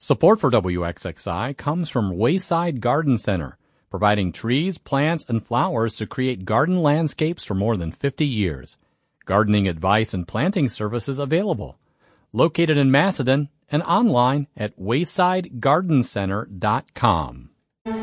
Support for WXXI comes from Wayside Garden Center, providing trees, plants, and flowers to create garden landscapes for more than 50 years. Gardening advice and planting services available. Located in Macedon and online at waysidegardencenter.com.